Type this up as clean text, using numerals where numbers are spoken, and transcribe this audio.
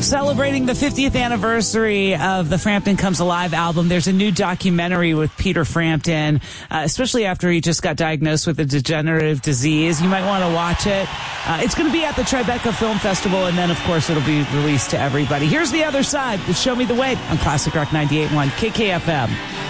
Celebrating the 50th anniversary of the Frampton Comes Alive album, there's a new documentary with Peter Frampton, especially after he just got diagnosed with a degenerative disease. You might want to watch it. It's going to be at the Tribeca Film Festival, and then, of course, it'll be released to everybody. Here's the other side with Show Me the Way on Classic Rock 98.1 KKFM.